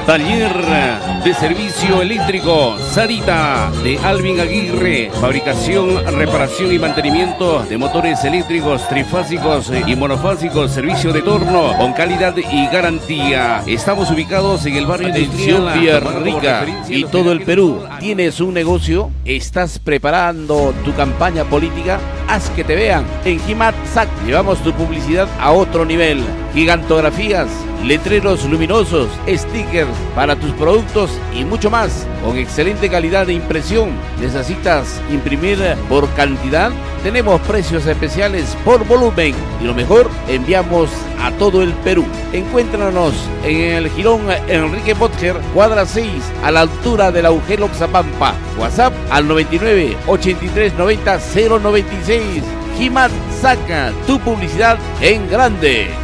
Taller de servicio eléctrico Sarita de Alvin Aguirre. Fabricación, reparación y mantenimiento de motores eléctricos trifásicos y monofásicos. Servicio de torno con calidad y garantía. Estamos ubicados en el barrio industrial Villarrica y todo el Perú. ¿Tienes un negocio? ¿Estás preparando tu campaña política? Haz que te vean. En Gimat SAC llevamos tu publicidad a otro nivel. Gigantografías, letreros luminosos, stickers para tus productos y mucho más, con excelente calidad de impresión. ¿Necesitas imprimir por cantidad? Tenemos precios especiales por volumen y lo mejor, enviamos a todo el Perú. Encuéntranos en el Jirón Enrique Botger, cuadra 6, a la altura del agujero Oxapampa. WhatsApp al 99 83 90 096. Gimat saca tu publicidad en grande.